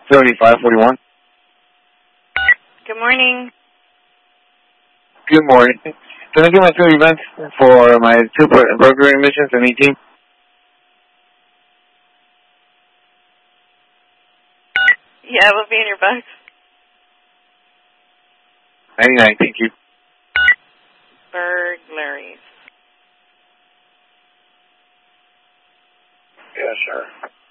7541. Good morning. Good morning. Can I get my 2 events for my 2 burglary missions in 18? Yeah, we'll be in your box. 99, thank you. Burglaries. Yeah, sure.